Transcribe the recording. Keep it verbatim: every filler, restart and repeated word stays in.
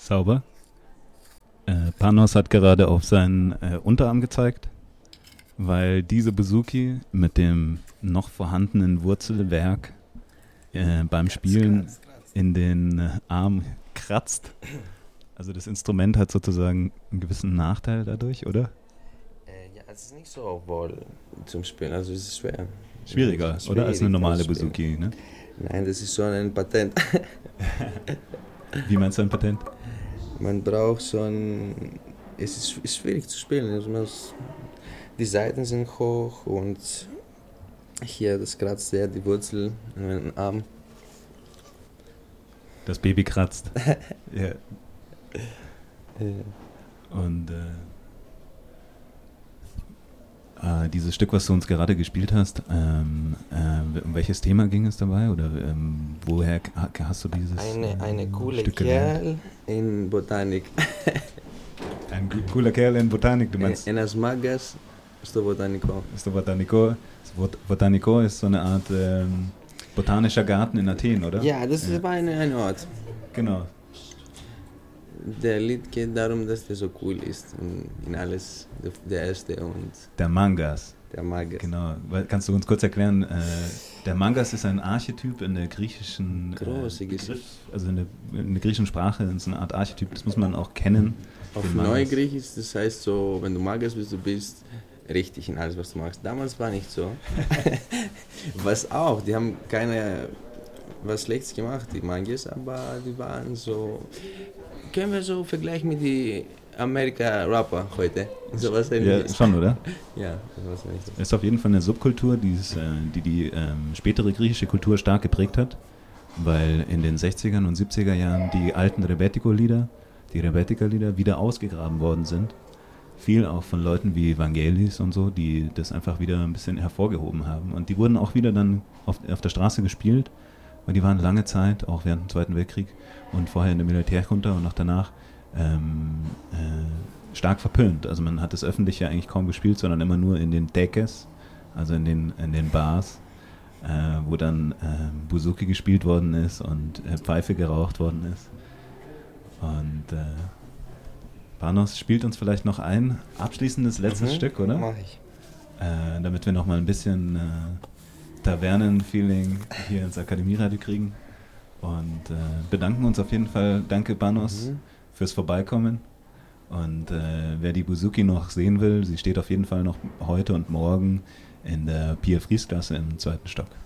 Sauber. Äh, Panos hat gerade auf seinen äh, Unterarm gezeigt, weil diese Bouzouki mit dem noch vorhandenen Wurzelwerk äh, beim Spielen kratzt, kratzt. in den äh, Arm kratzt. Also das Instrument hat sozusagen einen gewissen Nachteil dadurch, oder? Äh, ja, es ist nicht so wohl zum Spielen, also es ist schwer. Schwieriger, Es ist oder? Als eine schwierig, normale das Spielen. Bouzouki, ne? Nein, das ist so ein Patent. Wie meinst du ein Patent? Man braucht so ein... Es ist, ist schwierig zu spielen. Also man muss, die Seiten sind hoch und hier, das kratzt sehr die Wurzel an meinem Arm. Das Baby kratzt. Ja. Äh, Und äh, äh, dieses Stück, was du uns gerade gespielt hast, ähm, äh, um welches Thema ging es dabei? Oder ähm, woher ha- hast du dieses Eine, eine äh, coole Stück gelernt? Kerl in Botanik. Ein gu- cooler Kerl in Botanik, du meinst? En las magas, στο Botánico. Ist der Botanico? Das Bot- Botanico ist so eine Art ähm, botanischer Garten in Athen, oder? Ja, das Ja. war eine, ein Ort. Genau. Der Lied geht darum, dass der so cool ist und in alles der, der Erste und Der Mangas. der Magas. Genau. Weil- Kannst du uns kurz erklären, äh, der Mangas ist ein Archetyp in der griechischen äh, Große Begriff, Geschichte. also in der, in der griechischen Sprache ist eine Art Archetyp, das muss man auch kennen. Auf den Mangas. Neugriechisch, das heißt so, wenn du Magas bist, du bist richtig in alles, was du machst. Damals war nicht so. Was auch, die haben keine was Schlechtes gemacht, die Magiers, aber die waren so, können wir so vergleichen mit die Amerika-Rapper heute. So was Ja, ähnliches. schon, oder? Ja, sowas ähnliches. Ist auf jeden Fall eine Subkultur, die es, äh, die, die ähm, spätere griechische Kultur stark geprägt hat, weil in den sechziger und siebziger Jahren die alten Rebetiko-Lieder, die Rebetika-Lieder wieder ausgegraben worden sind. Viel auch von Leuten wie Vangelis und so, die das einfach wieder ein bisschen hervorgehoben haben. Und die wurden auch wieder dann auf, auf der Straße gespielt, weil die waren lange Zeit, auch während dem Zweiten Weltkrieg und vorher in der Militärjunta und auch danach, ähm, äh, stark verpönt. Also man hat das öffentlich ja eigentlich kaum gespielt, sondern immer nur in den Tekes, also in den, in den Bars, äh, wo dann äh, Bouzouki gespielt worden ist und äh, Pfeife geraucht worden ist. Und äh, Panos spielt uns vielleicht noch ein abschließendes letztes Mhm, Stück, oder? Mach ich. Äh, damit wir noch mal ein bisschen äh, Tavernen-Feeling hier ins Akademieradio kriegen. Und äh, bedanken uns auf jeden Fall. Danke, Panos, Mhm. fürs Vorbeikommen. Und äh, wer die Bouzouki noch sehen will, sie steht auf jeden Fall noch heute und morgen in der Pia Fries Klasse im zweiten Stock.